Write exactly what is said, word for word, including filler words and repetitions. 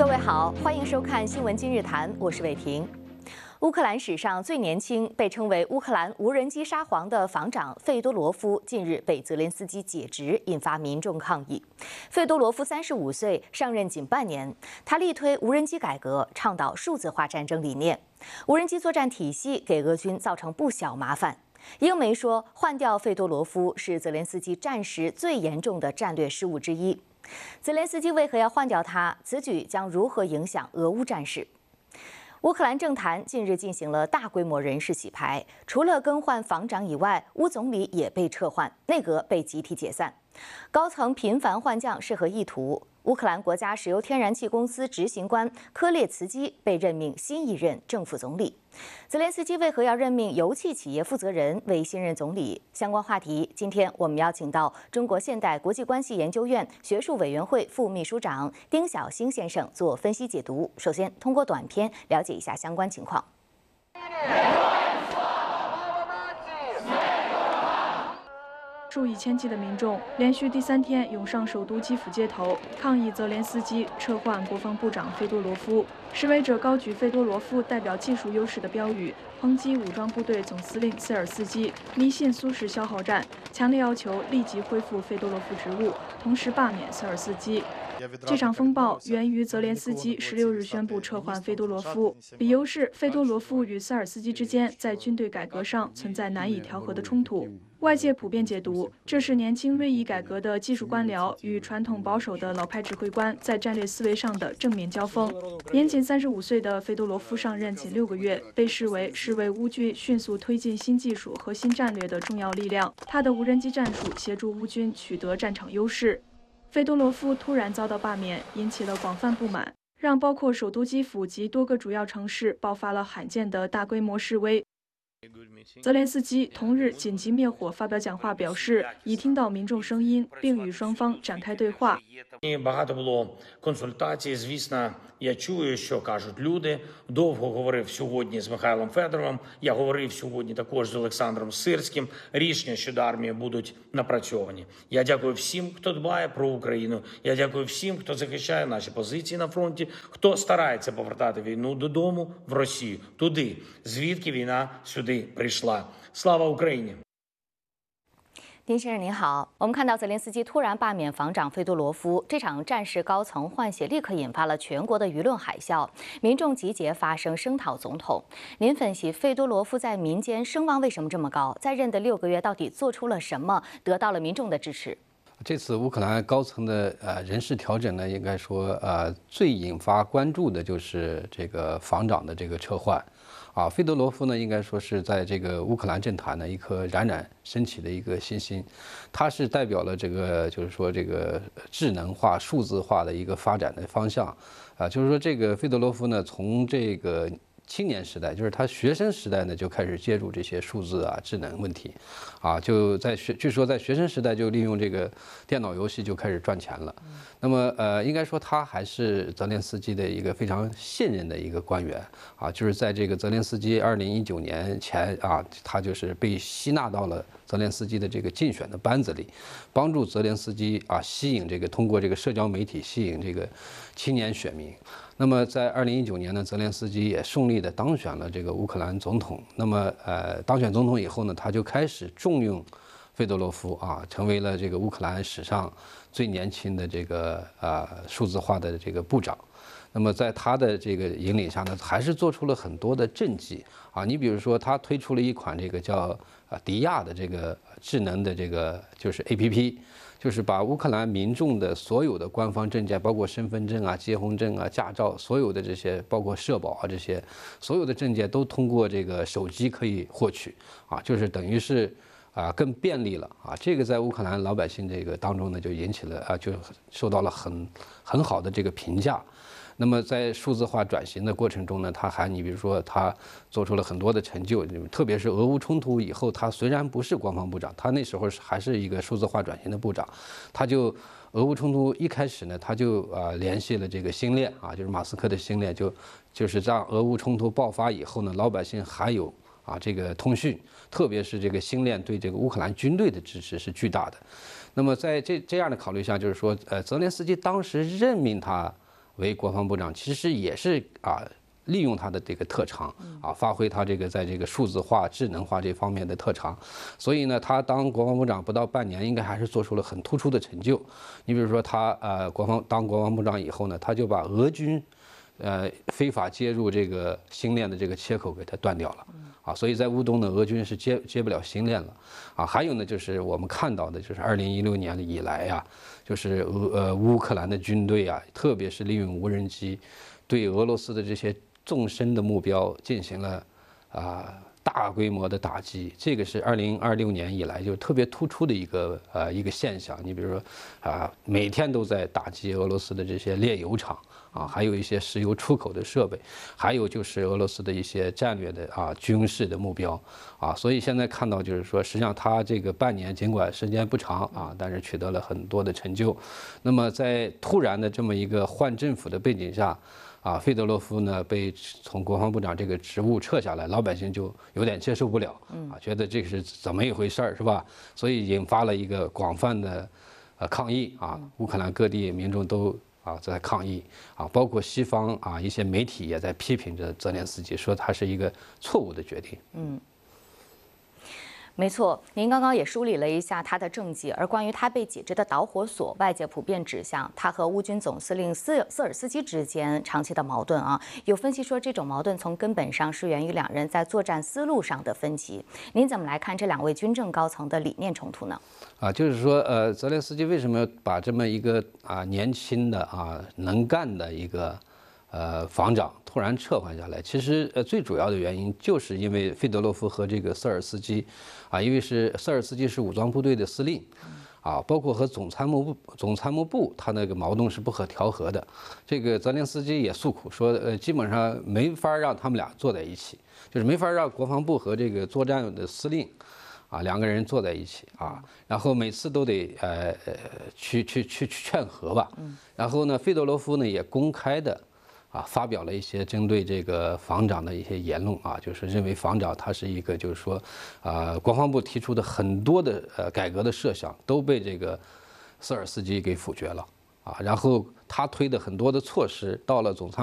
各位好，欢迎收看《新闻今日谈》，我是伟婷。乌克兰史上最年轻，被称为乌克兰无人机沙皇的防长费多罗夫近日被泽连斯基解职，引发民众抗议。费多罗夫三十五岁，上任仅半年，他力推无人机改革，倡导数字化战争理念。无人机作战体系给俄军造成不小麻烦。英媒说，换掉费多罗夫是泽连斯基战时最严重的战略失误之一。泽连斯基为何要换掉他？此举将如何影响俄乌战事？乌克兰政坛近日进行了大规模人事洗牌，除了更换防长以外，乌总理也被撤换，内阁被集体解散，高层频繁换将是何意图？乌克兰国家石油天然气公司执行官科列茨基被任命新一任政府总理。泽连斯基为何要任命油气企业负责人为新任总理？相关话题，今天我们邀请到中国现代国际关系研究院学术委员会副秘书长丁晓星先生做分析解读。首先，通过短片了解一下相关情况。 数以千计的民众连续第三天涌上首都基辅街头，抗议泽连斯基撤换国防部长费多罗夫。示威者高举费多罗夫代表技术优势的标语，抨击武装部队总司令塞尔斯基迷信苏式消耗战，强烈要求立即恢复费多罗夫职务，同时罢免塞尔斯基。这场风暴源于泽连斯基十六日宣布撤换费多罗夫，理由是费多罗夫与塞尔斯基之间在军队改革上存在难以调和的冲突。外界普遍解读，这是年轻锐意改革的技术官僚与传统保守的老派指挥官在战略思维上的正面交锋。年仅三十五岁的费多罗夫上任仅六个月，被视为是为乌军迅速推进新技术和新战略的重要力量。他的无人机战术协助乌军取得战场优势。费多罗夫突然遭到罢免，引起了广泛不满，让包括首都基辅及多个主要城市爆发了罕见的大规模示威。泽连斯基同日紧急灭火发表讲话，表示已听到民众声音，并与双方展开对话。 Багато було консультацій, звісно, я чую, що кажуть люди. Довго говорив сьогодні з Михайлом Федоровим, я говорив сьогодні також з Олександром Сирським. Рішення щодо армії будуть напрацьовані. Я дякую всім, хто дбає про Україну. Я дякую всім, хто захищає наші позиції на фронті, хто старається повертати війну додому, в Росію, туди, звідки війна сюди прийшла. Слава Україні! 丁先生您好，我们看到泽连斯基突然罢免防长费多罗夫，这场战事高层换血立刻引发了全国的舆论海啸，民众集结发声声讨总统。您分析费多罗夫在民间声望为什么这么高？在任的六个月到底做出了什么，得到了民众的支持？ 这次乌克兰高层的呃人事调整呢，应该说呃最引发关注的就是这个防长的这个撤换。啊，费多罗夫呢，应该说是在这个乌克兰政坛呢一颗冉冉升起的一个新星，他是代表了这个就是说这个智能化、数字化的一个发展的方向，啊，就是说这个费多罗夫呢，从这个青年时代，就是他学生时代呢就开始接触这些数字啊、智能问题，啊，就在学，据说在学生时代就利用这个电脑游戏就开始赚钱了。那么呃，应该说他还是泽连斯基的一个非常信任的一个官员啊，就是在这个泽连斯基二零一九年前啊，他就是被吸纳到了泽连斯基的这个竞选的班子里，帮助泽连斯基啊吸引这个通过这个社交媒体吸引这个青年选民。那么在二零一九年呢，泽连斯基也顺利的当选了这个乌克兰总统。那么呃，当选总统以后呢，他就开始重用费多罗夫啊，成为了这个乌克兰史上最年轻的这个呃数字化的这个部长。那么在他的这个引领下呢，还是做出了很多的政绩啊。你比如说，他推出了一款这个叫呃迪亚的这个智能的这个就是 A P P。就是把乌克兰民众的所有的官方证件，包括身份证啊、结婚证啊、驾照，所有的这些，包括社保啊这些，所有的证件都通过这个手机可以获取啊，就是等于是啊更便利了啊。这个在乌克兰老百姓这个当中呢，就引起了啊，就受到了很很好的这个评价。那么在数字化转型的过程中呢，他还你比如说他做出了很多的成就，特别是俄乌冲突以后，他虽然不是国防部长，他那时候还是一个数字化转型的部长，他就俄乌冲突一开始呢，他就啊联系了这个星链啊，就是马斯克的星链，就就是让俄乌冲突爆发以后呢，老百姓还有啊这个通讯，特别是这个星链对这个乌克兰军队的支持是巨大的。那么在这这样的考虑下，就是说，呃，泽连斯基当时任命他。 为国防部长，其实也是啊。利用他的这个特长啊，发挥他这个在这个数字化、智能化这方面的特长，所以呢，他当国防部长不到半年，应该还是做出了很突出的成就。你比如说他呃，国防当国防部长以后呢，他就把俄军呃非法接入这个星链的这个切口给它断掉了啊，所以在乌东呢，俄军是接接不了星链了啊。还有呢，就是我们看到的，就是二零一六年以来呀、啊，就是俄呃乌克兰的军队啊，特别是利用无人机对俄罗斯的这些纵深的目标进行了啊大规模的打击，这个是二零二六年以来就特别突出的一个呃一个现象。你比如说啊，每天都在打击俄罗斯的这些炼油厂啊，还有一些石油出口的设备，还有就是俄罗斯的一些战略的啊军事的目标啊。所以现在看到就是说，实际上他这个半年尽管时间不长啊，但是取得了很多的成就。那么在突然的这么一个换政府的背景下，啊，费德罗夫呢被从国防部长这个职务撤下来，老百姓就有点接受不了，啊，觉得这个是怎么一回事儿，是吧？所以引发了一个广泛的呃抗议啊，乌克兰各地民众都啊在抗议啊，包括西方啊一些媒体也在批评着泽连斯基，说他是一个错误的决定。 嗯。没错，您刚刚也梳理了一下他的政绩，而关于他被解职的导火索，外界普遍指向他和乌军总司令斯瑟尔斯基之间长期的矛盾啊。有分析说，这种矛盾从根本上是源于两人在作战思路上的分歧。您怎么来看这两位军政高层的理念冲突呢？ 啊，就是说，呃，泽连斯基为什么把这么一个啊年轻的啊能干的一个呃防长突然撤换下来？其实呃最主要的原因就是因为费德罗夫和这个瑟尔斯基，啊，因为是瑟尔斯基是武装部队的司令，啊，包括和总参谋部总参谋部他那个矛盾是不可调和的。这个泽连斯基也诉苦说，呃，基本上没法让他们俩坐在一起，就是没法让国防部和这个作战的司令。啊，两个人坐在一起啊，然后每次都得呃呃去去去去劝和吧。然后呢，费德罗夫呢也公开的啊发表了一些针对这个防长的一些言论啊，就是认为防长他是一个就是说啊，国防部提出的很多的呃改革的设想都被这个瑟尔斯基给否决了啊，然后他推的很多的措施到了总参。